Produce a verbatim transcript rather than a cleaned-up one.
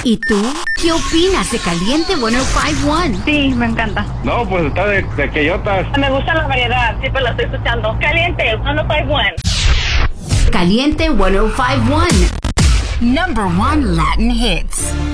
¿Y tú? ¿Qué opinas de Caliente ciento cincuenta y uno? Sí, me encanta. No, pues está de, de queyotas. Me gusta la variedad, siempre la estoy escuchando. Caliente ciento cincuenta y uno. Caliente ciento cincuenta y uno. Number one Latin hits.